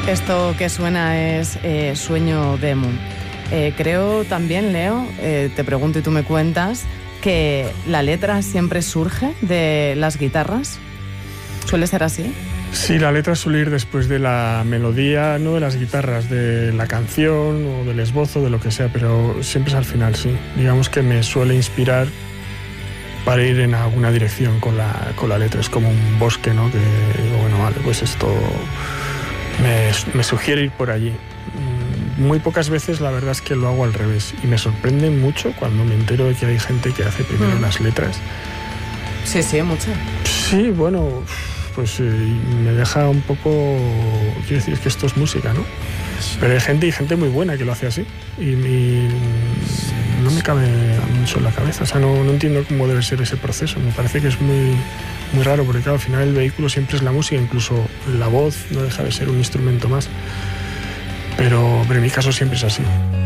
Esto que suena es Sueño de Moon. Creo también, Leo, te pregunto y tú me cuentas, que la letra siempre surge de las guitarras. ¿Suele ser así? Sí, la letra suele ir después de la melodía, no de las guitarras, de la canción o del esbozo, de lo que sea, pero siempre es al final, sí. Digamos que me suele inspirar para ir en alguna dirección con la letra. Es como un bosque, ¿no? Que digo, bueno, vale, pues esto me sugiere ir por allí. Muy pocas veces la verdad es que lo hago al revés y me sorprende mucho cuando me entero de que hay gente que hace primero las letras. Sí, mucho. Sí, bueno, pues me deja un poco... Quiero decir, es que esto es música, ¿no? Pero hay gente muy buena que lo hace así y no me cabe mucho en la cabeza. O sea, no entiendo cómo debe ser ese proceso. Me parece que es muy raro porque, claro, al final el vehículo siempre es la música, incluso la voz no deja de ser un instrumento más. Pero en mi caso siempre es así.